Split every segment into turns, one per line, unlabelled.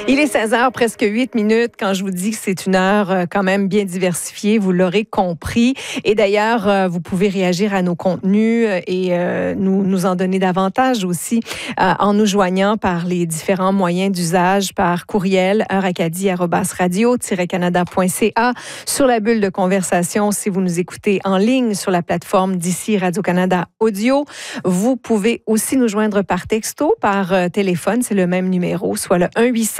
Il est 16h, presque 8 minutes. Quand je vous dis que c'est une heure quand même bien diversifiée, vous l'aurez compris. Et d'ailleurs, vous pouvez réagir à nos contenus et nous en donner davantage aussi en nous joignant par les différents moyens d'usage, par courriel, heuracadie@radio-canada.ca, sur la bulle de conversation si vous nous écoutez en ligne sur la plateforme d'ici Radio-Canada Audio. Vous pouvez aussi nous joindre par texto, par téléphone, c'est le même numéro, soit le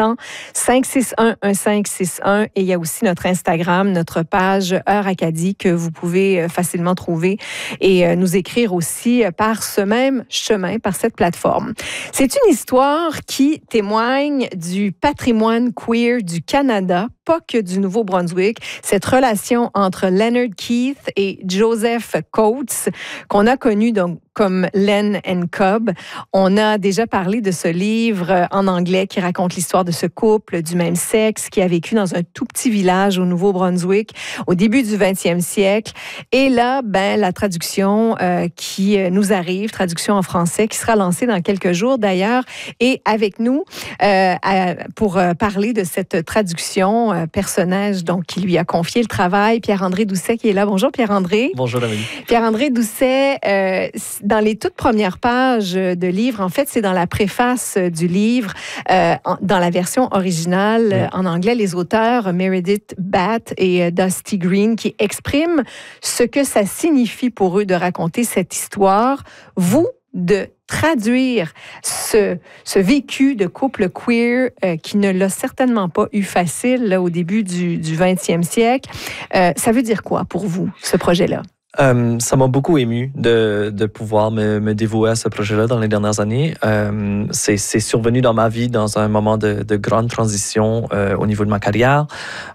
1-800-561-1561. Et il y a aussi notre Instagram, notre page Heure Acadie que vous pouvez facilement trouver et nous écrire aussi par ce même chemin, par cette plateforme. C'est une histoire qui témoigne du patrimoine queer du Canada, pas que du Nouveau-Brunswick. Cette relation entre Leonard Keith et Joseph Coates, qu'on a connu donc comme Len and Cub. On a déjà parlé de ce livre en anglais qui raconte l'histoire de ce couple du même sexe qui a vécu dans un tout petit village au Nouveau-Brunswick au début du 20e siècle. Et là, la traduction qui nous arrive, traduction en français, qui sera lancée dans quelques jours d'ailleurs. Et avec nous, pour parler de cette traduction, personnage donc qui lui a confié le travail, Pierre-André Doucet qui est là. Bonjour Pierre-André.
Bonjour Amélie.
Pierre-André Doucet, dans les toutes premières pages de livre, en fait, c'est dans la préface du livre, dans la version originale en anglais, les auteurs Meredith Batt et Dusty Green qui expriment ce que ça signifie pour eux de raconter cette histoire. Vous, de traduire ce vécu de couple queer qui ne l'a certainement pas eu facile là, au début du 20e siècle. Ça veut dire quoi pour vous, ce projet-là?
Ça m'a beaucoup ému de pouvoir me dévouer à ce projet-là dans les dernières années. C'est survenu dans ma vie dans un moment de grande transition au niveau de ma carrière.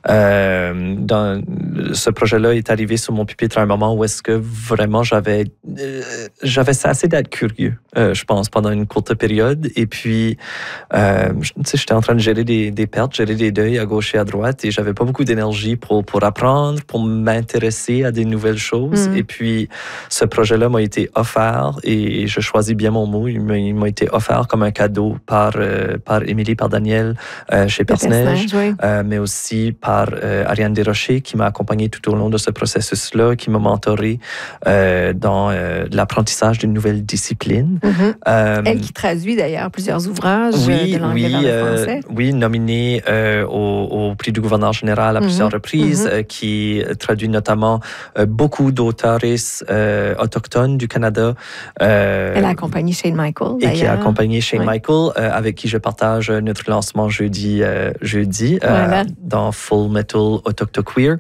Ce projet-là est arrivé sur mon pupitre à un moment où est-ce que vraiment j'avais cessé d'être curieux, je pense, pendant une courte période. Et puis, j'étais en train de gérer des pertes, gérer des deuils à gauche et à droite, et j'avais pas beaucoup d'énergie pour apprendre, pour m'intéresser à des nouvelles choses. Et puis, ce projet-là m'a été offert, et je choisis bien mon mot, il m'a été offert comme un cadeau par Émilie, par Daniel chez Personnage, oui. Mais aussi par Ariane Desrochers, qui m'a accompagné tout au long de ce processus-là, qui m'a mentoré dans l'apprentissage d'une nouvelle discipline.
Elle qui traduit d'ailleurs plusieurs ouvrages de l'anglais vers le français.
Oui, nominée au prix du gouverneur général à plusieurs reprises, qui traduit notamment beaucoup d'auteurs autochtones du Canada.
Elle a accompagné Shane Michael, d'ailleurs.
Et qui a accompagné Shane Michael, avec qui je partage notre lancement jeudi voilà. Dans Full Metal Autochtoqueer.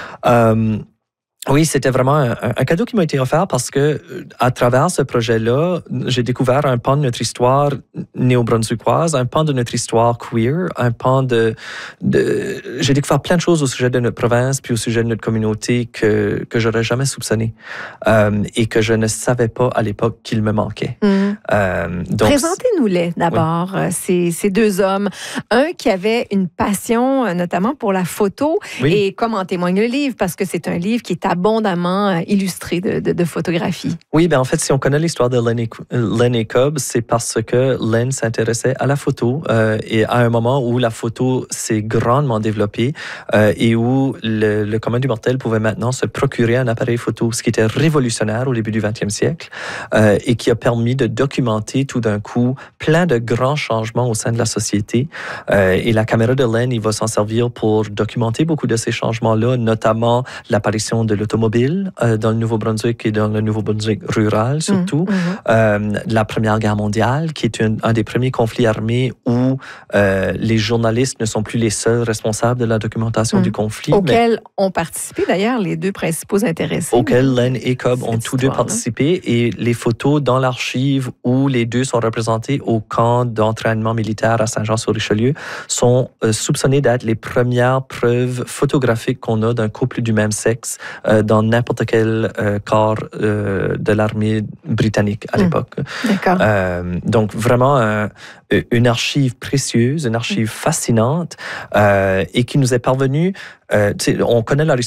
Oui, c'était vraiment un cadeau qui m'a été offert parce que, à travers ce projet-là, j'ai découvert un pan de notre histoire néo-brunswickoise, un pan de notre histoire queer, un pan j'ai découvert plein de choses au sujet de notre province puis au sujet de notre communauté que j'aurais jamais soupçonné et que je ne savais pas à l'époque qu'il me manquait.
Donc, présentez-nous-les d'abord, ces deux hommes. Un qui avait une passion notamment pour la photo et comme en témoigne le livre, parce que c'est un livre qui est abondamment illustré de photographies.
Oui, en fait, si on connaît l'histoire de Len et Cub, c'est parce que Len s'intéressait à la photo et à un moment où la photo s'est grandement développée et où le commun du mortel pouvait maintenant se procurer un appareil photo, ce qui était révolutionnaire au début du 20e siècle et qui a permis de documenter tout d'un coup plein de grands changements au sein de la société. Et la caméra de Len, il va s'en servir pour documenter beaucoup de ces changements-là, notamment l'apparition de l'automobile dans le Nouveau-Brunswick et dans le Nouveau-Brunswick rural surtout. La Première Guerre mondiale, qui est un des premiers conflits armés où les journalistes ne sont plus les seuls responsables de la documentation du conflit.
Auquel ont participé d'ailleurs les deux principaux intéressés.
Auquel Len et Cub ont tous deux participé. Et les photos dans l'archive où les deux sont représentés au camp d'entraînement militaire à Saint-Jean-sur-Richelieu sont soupçonnées d'être les premières preuves photographiques qu'on a d'un couple du même sexe dans n'importe quel corps de l'armée britannique à l'époque.
D'accord.
Donc vraiment une archive précieuse, une archive fascinante et qui nous est parvenue. On connaît leur